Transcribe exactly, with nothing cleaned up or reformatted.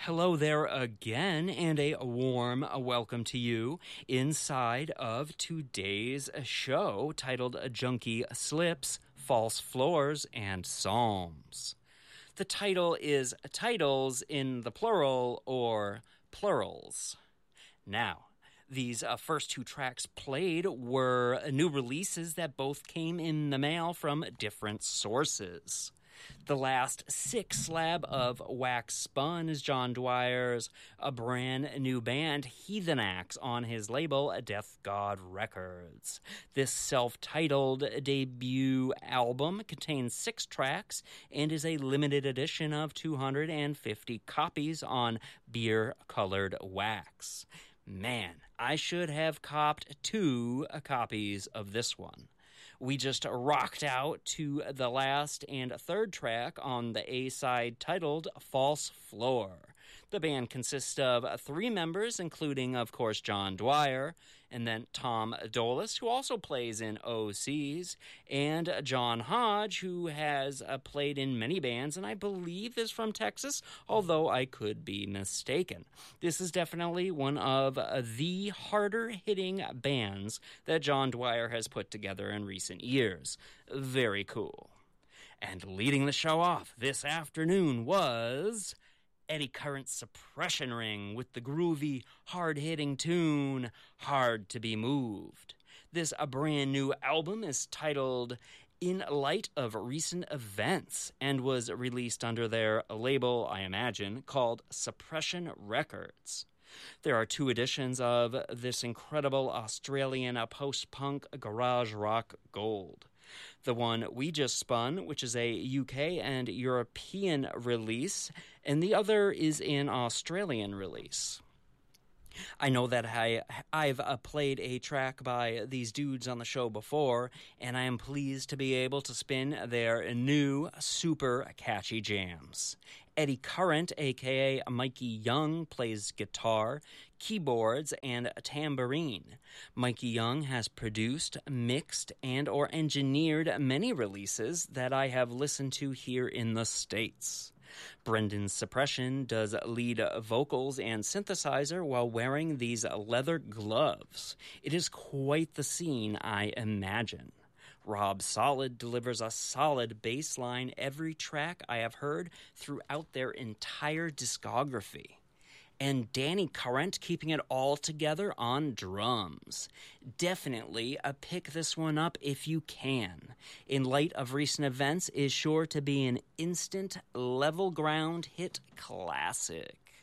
Hello there again, and a warm welcome to you inside of today's show titled Junkie Slips, False Floors, and Psalms. The title is titles in the plural or plurals. Now, these uh, first two tracks played were new releases that both came in the mail from different sources. The last six slab of Wax Spun is John Dwyer's a brand new band, Heathen Axe, on his label Death God Records. This self-titled debut album contains six tracks and is a limited edition of two hundred fifty copies on beer-colored wax. Man, I should have copped two copies of this one. We just rocked out to the last and third track on the A-side titled False Floor. The band consists of three members, including, of course, John Dwyer, and then Tom Dolis, who also plays in O Cs, and John Hodge, who has uh, played in many bands, and I believe is from Texas, although I could be mistaken. This is definitely one of uh, the harder-hitting bands that John Dwyer has put together in recent years. Very cool. And leading the show off this afternoon was Eddie Current's Suppression Ring with the groovy, hard-hitting tune, Hard to Be Moved. This a brand new album is titled In Light of Recent Events and was released under their label, I imagine, called Suppression Records. There are two editions of this incredible Australian post-punk garage rock gold. The one we just spun, which is a U K and European release, and the other is an Australian release. I know that I, I've uh, played a track by these dudes on the show before, and I am pleased to be able to spin their new, super catchy jams. Eddie Current, a k a. Mikey Young, plays guitar, keyboards, and tambourine. Mikey Young has produced, mixed, and or engineered many releases that I have listened to here in the States. Brendan Suppression does lead vocals and synthesizer while wearing these leather gloves. It is quite the scene, I imagine. Rob Solid delivers a solid bass line every track I have heard throughout their entire discography. And Danny Current keeping it all together on drums. Definitely a pick this one up if you can. In Light of Recent Events is sure to be an instant level ground hit classic.